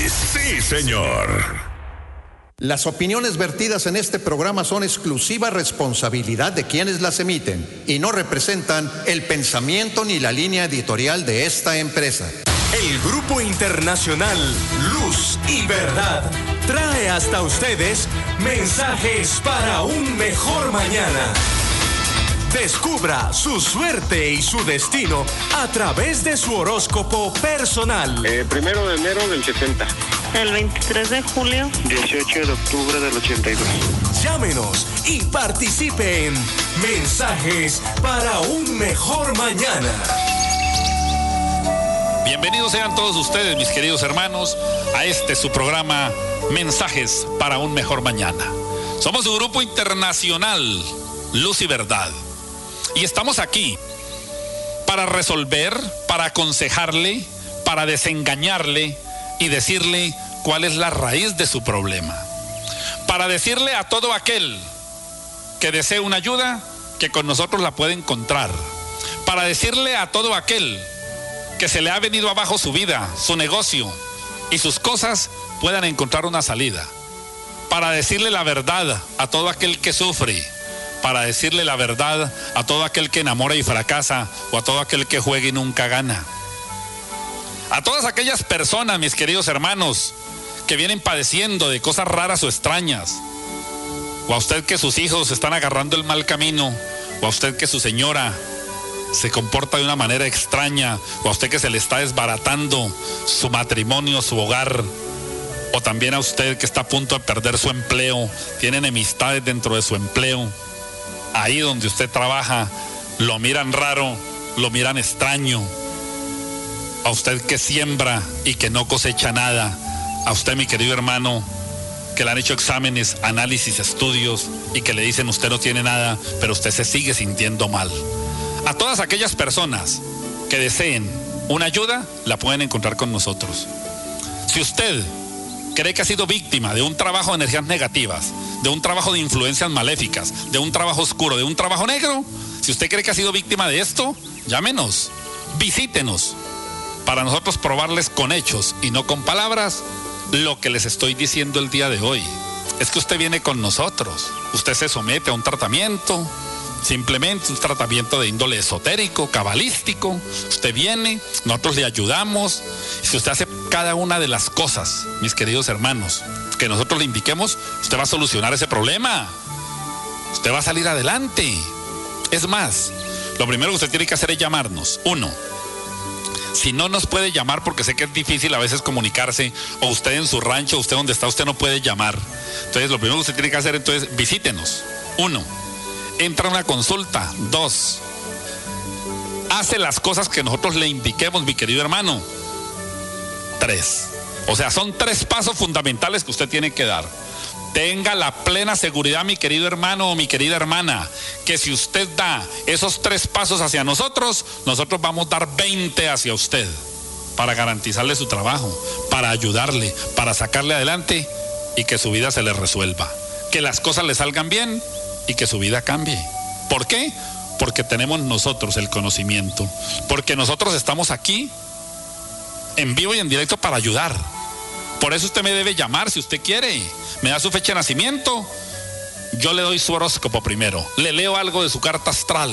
Sí, señor. Las opiniones vertidas en este programa son exclusiva responsabilidad de quienes las emiten y no representan el pensamiento ni la línea editorial de esta empresa. El Grupo Internacional Luz y Verdad trae hasta ustedes mensajes para un mejor mañana. Descubra su suerte y su destino a través de su horóscopo personal. 1 de enero del 70. El 23 de julio. 18 de octubre del 82. Llámenos y participe en Mensajes para un Mejor Mañana. Bienvenidos sean todos ustedes, mis queridos hermanos, a su programa Mensajes para un Mejor Mañana. Somos un grupo internacional, Luz y Verdad. Y estamos aquí para resolver, para aconsejarle, para desengañarle y decirle cuál es la raíz de su problema. Para decirle a todo aquel que desee una ayuda, que con nosotros la puede encontrar. Para decirle a todo aquel que se le ha venido abajo su vida, su negocio y sus cosas, puedan encontrar una salida. Para decirle la verdad a todo aquel que sufre. Para decirle la verdad a todo aquel que enamora y fracasa, o a todo aquel que juega y nunca gana. A todas aquellas personas, mis queridos hermanos, que vienen padeciendo de cosas raras o extrañas, o a usted que sus hijos están agarrando el mal camino, o a usted que su señora se comporta de una manera extraña, o a usted que se le está desbaratando su matrimonio, su hogar, o también a usted que está a punto de perder su empleo, tiene enemistades dentro de su empleo. Ahí donde usted trabaja, lo miran raro, lo miran extraño. A usted que siembra y que no cosecha nada. A usted, mi querido hermano, que le han hecho exámenes, análisis, estudios y que le dicen usted no tiene nada, pero usted se sigue sintiendo mal. A todas aquellas personas que deseen una ayuda, la pueden encontrar con nosotros. Si usted cree que ha sido víctima de un trabajo de energías negativas, de un trabajo de influencias maléficas, de un trabajo oscuro, de un trabajo negro, si usted cree que ha sido víctima de esto, llámenos, visítenos, para nosotros probarles con hechos y no con palabras lo que les estoy diciendo el día de hoy. Es que usted viene con nosotros, usted se somete a un tratamiento, simplemente un tratamiento de índole esotérico, cabalístico. Usted viene, nosotros le ayudamos. Si usted hace cada una de las cosas, mis queridos hermanos, que nosotros le indiquemos, usted va a solucionar ese problema. Usted va a salir adelante. Es más, lo primero que usted tiene que hacer es llamarnos. 1. Si no nos puede llamar, porque sé que es difícil a veces comunicarse, o usted en su rancho, usted donde está, usted no puede llamar. Entonces, lo primero que usted tiene que hacer, entonces, visítenos. 1. Entra a una consulta. 2. Hace las cosas que nosotros le indiquemos, mi querido hermano. 3. O sea, son 3 pasos fundamentales que usted tiene que dar. Tenga la plena seguridad, mi querido hermano o mi querida hermana, que si usted da esos 3 pasos hacia nosotros, nosotros vamos a dar 20 hacia usted, para garantizarle su trabajo, para ayudarle, para sacarle adelante y que su vida se le resuelva. Que las cosas le salgan bien y que su vida cambie. ¿Por qué? Porque tenemos nosotros el conocimiento, porque nosotros estamos aquí en vivo y en directo para ayudar. Por eso usted me debe llamar si usted quiere. Me da su fecha de nacimiento, yo le doy su horóscopo primero, le leo algo de su carta astral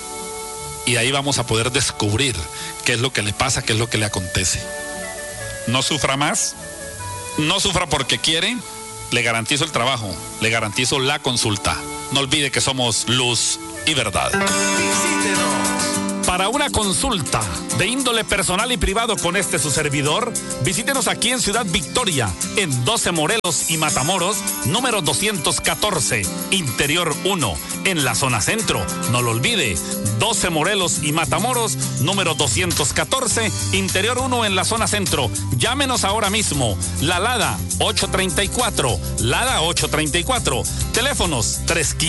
y ahí vamos a poder descubrir qué es lo que le pasa, qué es lo que le acontece. No sufra más, no sufra porque quiere, le garantizo el trabajo, le garantizo la consulta. No olvide que somos Luz y Verdad. Para una consulta de índole personal y privado con su servidor, visítenos aquí en Ciudad Victoria, en 12 Morelos y Matamoros, número 214, Interior 1, en la zona centro. No lo olvide, 12 Morelos y Matamoros, número 214, Interior 1, en la zona centro. Llámenos ahora mismo, la Lada 834, Lada 834, teléfonos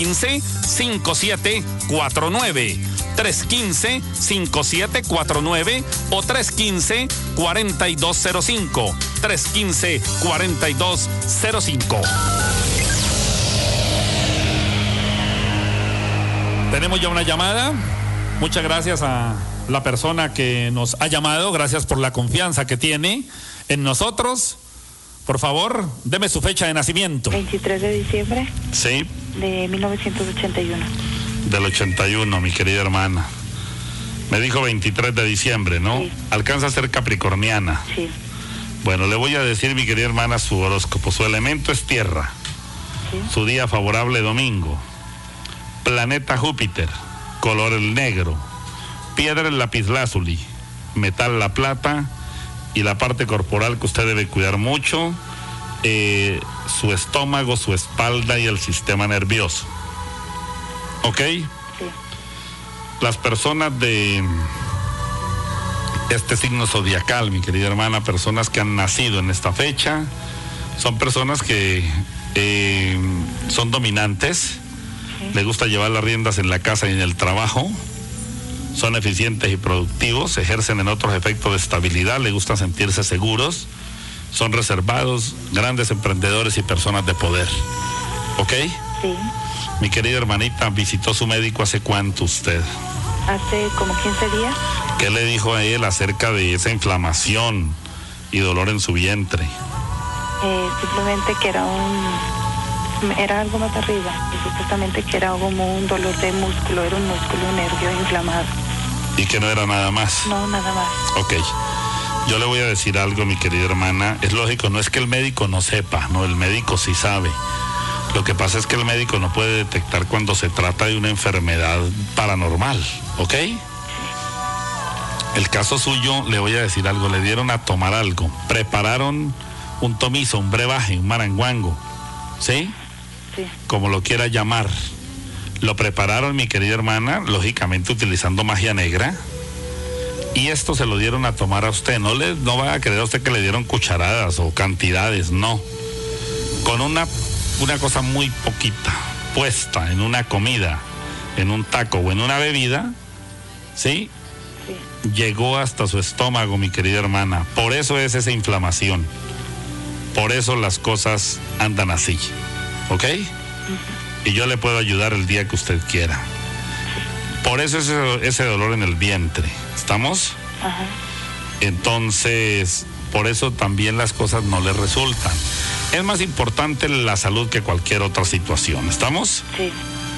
315-5749. 315-5749 o 315-4205. 315-4205. Tenemos ya una llamada. Muchas gracias a la persona que nos ha llamado. Gracias por la confianza que tiene en nosotros. Por favor, deme su fecha de nacimiento. 23 de diciembre Sí. de 1981. Del 81, mi querida hermana. Me dijo 23 de diciembre, ¿no? Sí. Alcanza a ser capricorniana. Sí. Bueno, le voy a decir, mi querida hermana, su horóscopo. Su elemento es tierra. Sí. Su día favorable, domingo. Planeta Júpiter. Color el negro. Piedra el lapislázuli. Metal la plata. Y la parte corporal que usted debe cuidar mucho, su estómago, su espalda y el sistema nervioso. ¿Ok? Sí. Las personas de este signo zodiacal, mi querida hermana, personas que han nacido en esta fecha, son personas que son dominantes, les gusta llevar las riendas en la casa y en el trabajo, son eficientes y productivos, ejercen en otros efectos de estabilidad, les gusta sentirse seguros, son reservados, grandes emprendedores y personas de poder. ¿Ok? Sí. Mi querida hermanita, ¿visitó su médico hace cuánto usted? Hace como 15 días. ¿Qué le dijo a él acerca de esa inflamación y dolor en su vientre? Simplemente que era algo más arriba, y supuestamente que era como un dolor de músculo, era un músculo, un nervio inflamado. ¿Y que no era nada más? No, nada más. Ok. Yo le voy a decir algo, mi querida hermana. Es lógico, no es que el médico no sepa, no, el médico sí sabe. Lo que pasa es que el médico no puede detectar cuando se trata de una enfermedad paranormal, ¿ok? El caso suyo, le voy a decir algo, le dieron a tomar algo, prepararon un tomizo, un brebaje, un maranguango, ¿sí? Sí. Como lo quiera llamar. Lo prepararon, mi querida hermana, lógicamente utilizando magia negra, y esto se lo dieron a tomar a usted. No va a creer usted que le dieron cucharadas o cantidades, no. Con una cosa muy poquita, puesta en una comida, en un taco o en una bebida, ¿sí? Sí. Llegó hasta su estómago, mi querida hermana. Por eso es esa inflamación. Por eso las cosas andan así, ¿ok? Y yo le puedo ayudar el día que usted quiera. Por eso ese dolor en el vientre, ¿estamos? Ajá. Entonces, por eso también las cosas no le resultan. Es más importante la salud que cualquier otra situación, ¿estamos? Sí.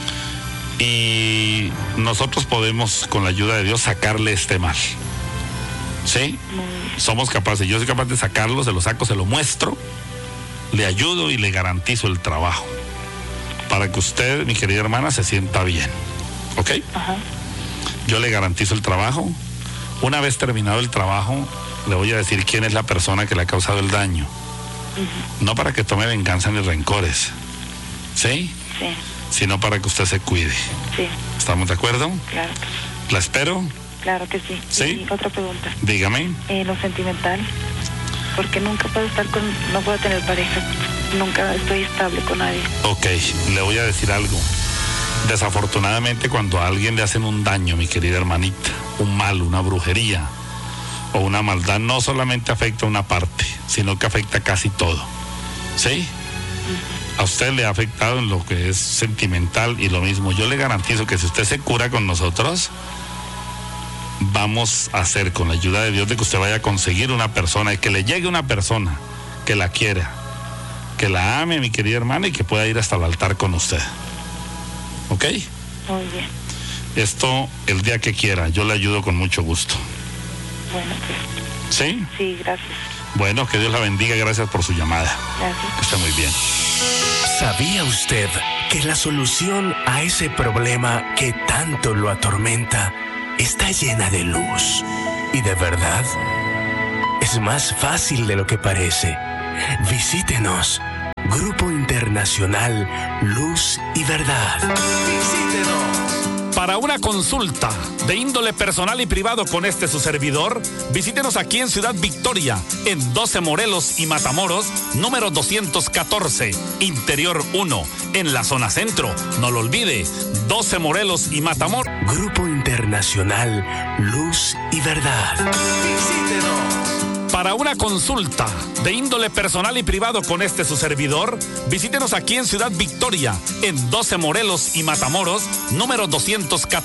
Y nosotros podemos, con la ayuda de Dios, sacarle este mal, ¿sí? Somos capaces, yo soy capaz de sacarlo, se lo saco, se lo muestro, le ayudo y le garantizo el trabajo, para que usted, mi querida hermana, se sienta bien, ¿ok? Ajá. Yo le garantizo el trabajo. Una vez terminado el trabajo, le voy a decir quién es la persona que le ha causado el daño. No para que tome venganza ni rencores, ¿sí? Sí. Sino para que usted se cuide. Sí. ¿Estamos de acuerdo? Claro. ¿La espero? Claro que sí. ¿Sí? Y otra pregunta. Dígame. Lo sentimental. Porque nunca no puedo tener pareja. Nunca estoy estable con nadie. Ok, le voy a decir algo. Desafortunadamente, cuando a alguien le hacen un daño, mi querida hermanita, un mal, una brujería o una maldad, no solamente afecta una parte, sino que afecta casi todo, ¿sí? A usted le ha afectado en lo que es sentimental y lo mismo. Yo le garantizo que si usted se cura con nosotros, vamos a hacer, con la ayuda de Dios, de que usted vaya a conseguir una persona y que le llegue una persona que la quiera, que la ame, mi querida hermana, y que pueda ir hasta el altar con usted. ¿Ok? Muy bien. Esto el día que quiera, yo le ayudo con mucho gusto. Bueno, pues. ¿Sí? Sí, gracias. Bueno, que Dios la bendiga, gracias por su llamada. Gracias. Que esté muy bien. ¿Sabía usted que la solución a ese problema que tanto lo atormenta está llena de luz y de verdad? Es más fácil de lo que parece. Visítenos. Grupo Internacional Luz y Verdad. Visítenos. Para una consulta de índole personal y privado con su servidor, visítenos aquí en Ciudad Victoria, en 12 Morelos y Matamoros, número 214, Interior 1, en la zona centro. No lo olvide, 12 Morelos y Matamoros. Grupo Internacional Luz y Verdad. Visítenos. Para una consulta de índole personal y privado con su servidor, visítenos aquí en Ciudad Victoria, en 12 Morelos y Matamoros, número 214.